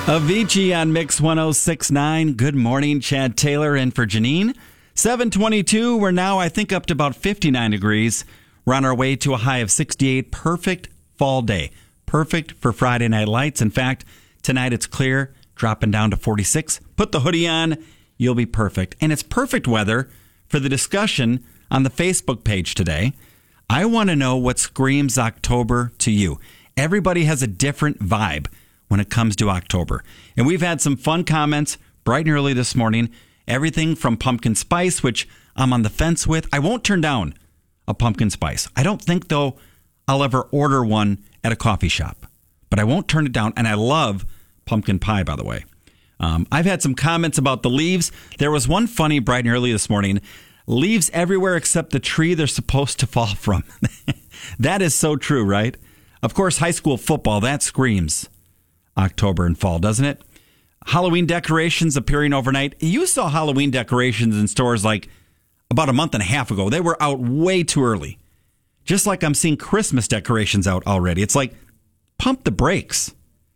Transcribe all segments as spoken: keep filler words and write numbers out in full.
Avicii on Mix one oh six point nine. Good morning, Chad Taylor in for Janine. seven twenty-two. We're now, I think, up to about fifty-nine degrees. We're on our way to a high of sixty-eight. Perfect fall day. Perfect for Friday Night Lights. In fact, tonight it's clear, dropping down to forty-six. Put the hoodie on. You'll be perfect. And it's perfect weather for the discussion on the Facebook page today. I want to know what screams October to you. Everybody has a different vibe when it comes to October. And we've had some fun comments bright and early this morning. Everything from pumpkin spice, which I'm on the fence with. I won't turn down a pumpkin spice. I don't think, though, I'll ever order one at a coffee shop. But I won't turn it down. And I love pumpkin pie, by the way. Um, I've had some comments about the leaves. There was one funny bright and early this morning. Leaves everywhere except the tree they're supposed to fall from. That is so true, right? Of course, high school football, that screams October and fall, doesn't it? Halloween decorations appearing overnight. You saw Halloween decorations in stores like about a month and a half ago. They were out way too early. Just like I'm seeing Christmas decorations out already. It's like, pump the brakes.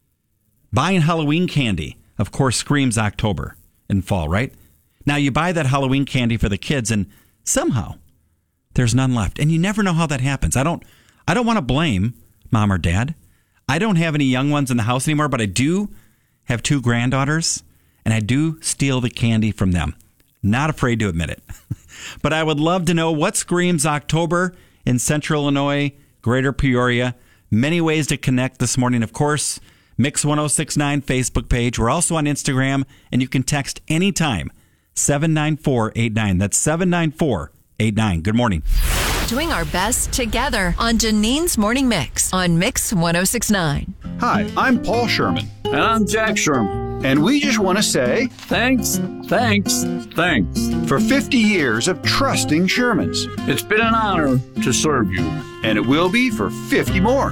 Buying Halloween candy, of course, screams October and fall, right? Now, you buy that Halloween candy for the kids, and somehow there's none left. And you never know how that happens. I don't, I don't want to blame mom or dad. I don't have any young ones in the house anymore, but I do have two granddaughters, and I do steal the candy from them. Not afraid to admit it. But I would love to know what screams October in Central Illinois, Greater Peoria. Many ways to connect this morning. Of course, Mix one oh six point nine Facebook page. We're also on Instagram, and you can text anytime. seven nine four eight nine. That's seven nine four eight nine. Good morning. Doing our best together on Janine's Morning Mix on Mix one oh six point nine. Hi, I'm Paul Sherman. And I'm Jack Sherman. And we just want to say thanks, thanks, thanks for fifty years of trusting Shermans. It's been an honor to serve you. And it will be for fifty more.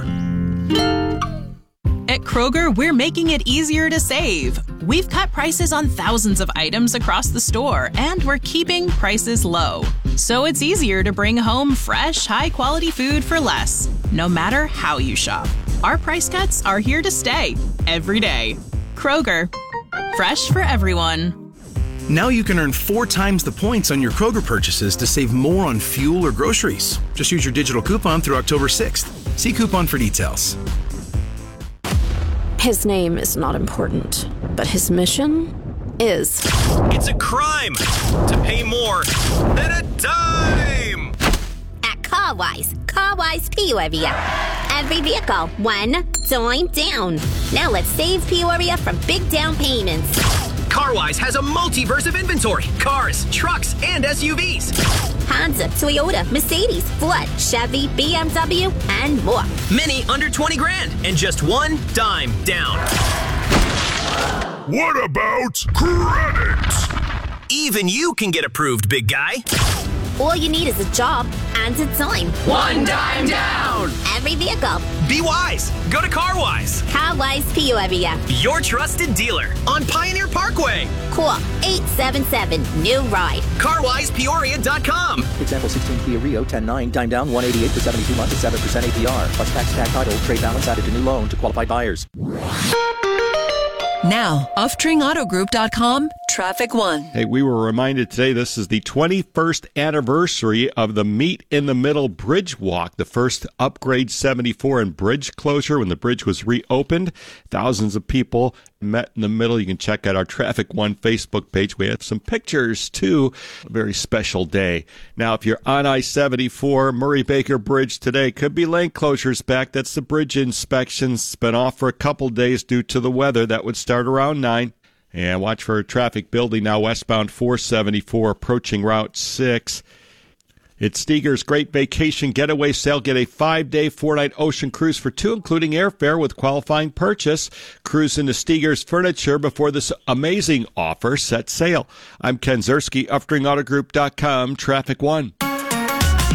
At Kroger, we're making it easier to save. We've cut prices on thousands of items across the store, and we're keeping prices low. So it's easier to bring home fresh, high-quality food for less, no matter how you shop. Our price cuts are here to stay, every day. Kroger, fresh for everyone. Now you can earn four times the points on your Kroger purchases to save more on fuel or groceries. Just use your digital coupon through October sixth. See coupon for details. His name is not important, but his mission is. It's a crime to pay more than a dime. At CarWise, CarWise Peoria. Every vehicle, one dime down. Now let's save Peoria from big down payments. CarWise has a multiverse of inventory. Cars, trucks, and S U Vs. Honda, Toyota, Mercedes, Ford, Chevy, B M W, and more. Many under twenty grand and just one dime down. What about credit? Even you can get approved, big guy. All you need is a job and a dime. One dime down. Every vehicle. Be wise. Go to CarWise. CarWise Peoria. Your trusted dealer on Pioneer Parkway. Call eight seven seven, new ride. car wise peoria dot com. Example sixteen Kia Rio ten nine, dime down one eighty-eight for seventy-two months at seven percent A P R. Plus tax, tag title, trade balance added to new loan to qualified buyers. Now, Uftring Auto Group dot com, Traffic One. Hey, we were reminded today this is the twenty-first anniversary of the Meet in the Middle Bridge Walk, the first Upgrade seventy-four and bridge closure when the bridge was reopened. Thousands of people met in the middle. You can check out our Traffic One Facebook page. We have some pictures, too. A very special day. Now, if you're on I seventy-four, Murray-Baker Bridge today, could be lane closures back. That's the bridge inspections. It's been off for a couple days due to the weather. That would start around nine. And watch for traffic building now westbound four seventy-four approaching Route six. It's Steger's Great Vacation Getaway Sale. Get a five-day, four-night ocean cruise for two, including airfare with qualifying purchase. Cruise into Steger's Furniture before this amazing offer sets sail. I'm Ken Zerski, Uftring Auto Group dot com, Traffic One.